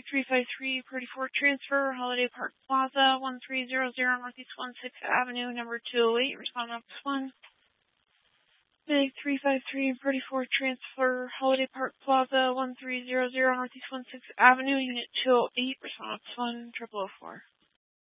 Meg 353, Purdy 4 transfer, Holiday Park Plaza, 1300 Northeast 16th Avenue, number 208, respond box 1. Meg 353, Purdy 4 transfer, Holiday Park Plaza, 1300 Northeast 16th Avenue, unit 208, respond box 1, 0004.